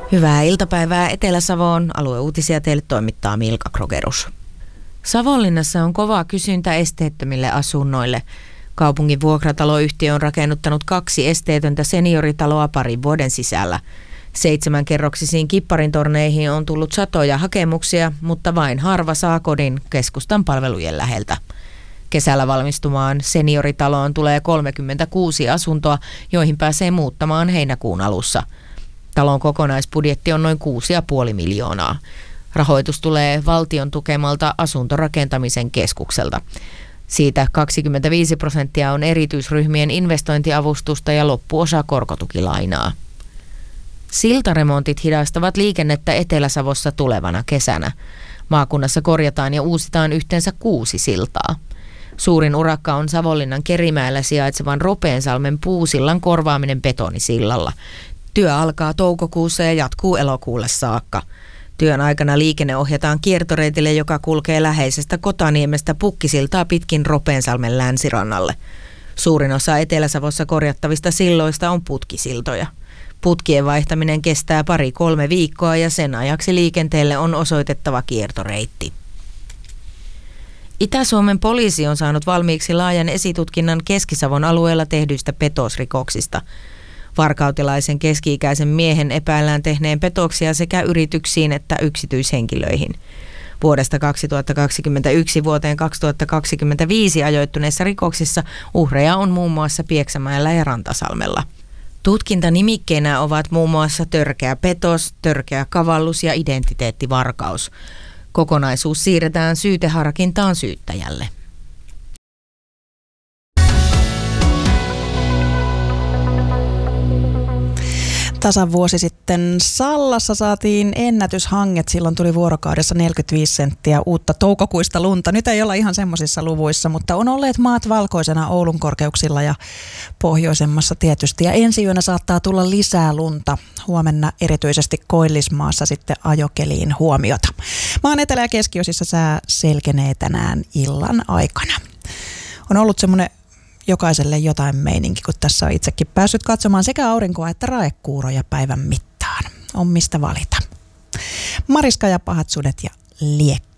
Hyvää iltapäivää Etelä-Savoon. Alueuutisia teille toimittaa Milka Krogerus. Savonlinnassa on kova kysyntä esteettömille asunnoille. Kaupungin vuokrataloyhtiö on rakennuttanut 2 esteetöntä senioritaloa parin vuoden sisällä. 7-kerroksisiin kipparintorneihin on tullut satoja hakemuksia, mutta vain harva saa kodin keskustan palvelujen läheltä. Kesällä valmistumaan senioritaloon tulee 36 asuntoa, joihin pääsee muuttamaan heinäkuun alussa. Talon kokonaisbudjetti on noin 6,5 miljoonaa. Rahoitus tulee valtion tukemalta asuntorakentamisen keskukselta. Siitä 25% on erityisryhmien investointiavustusta ja loppuosa korkotukilainaa. Siltaremontit hidastavat liikennettä Etelä-Savossa tulevana kesänä. Maakunnassa korjataan ja uusitaan yhteensä 6 siltaa. Suurin urakka on Savonlinnan Kerimäellä sijaitsevan Ropeensalmen puusillan korvaaminen betonisillalla. Työ alkaa toukokuussa ja jatkuu elokuulle saakka. Työn aikana liikenne ohjataan kiertoreitille, joka kulkee läheisestä Kotaniemestä Pukkisiltaa pitkin Ropeensalmen länsirannalle. Suurin osa Etelä-Savossa korjattavista silloista on putkisiltoja. Putkien vaihtaminen kestää 2-3 viikkoa ja sen ajaksi liikenteelle on osoitettava kiertoreitti. Itä-Suomen poliisi on saanut valmiiksi laajan esitutkinnan Keski-Savon alueella tehdyistä petosrikoksista. Varkautilaisen keski-ikäisen miehen epäillään tehneen petoksia sekä yrityksiin että yksityishenkilöihin. Vuodesta 2021 vuoteen 2025 ajoittuneissa rikoksissa uhreja on muun muassa Pieksämäellä ja Rantasalmella. Tutkintanimikkeinä ovat muun muassa törkeä petos, törkeä kavallus ja identiteettivarkaus. Kokonaisuus siirretään syyteharkintaan syyttäjälle. Tasan vuosi sitten Sallassa saatiin ennätyshanget. Silloin tuli vuorokaudessa 45 senttiä uutta toukokuista lunta. Nyt ei olla ihan semmoisissa luvuissa, mutta on olleet maat valkoisena Oulun korkeuksilla ja pohjoisemmassa tietysti. Ja ensi yönä saattaa tulla lisää lunta. Huomenna erityisesti Koillismaassa sitten ajokeliin huomiota. Maan etelä- ja keskiosissa sää selkenee tänään illan aikana. On ollut semmoinen jokaiselle jotain meininki, kun tässä on itsekin päässyt katsomaan sekä aurinkoa että raekuuroja päivän mittaan. On mistä valita. Mariska ja pahat sudet ja liekki.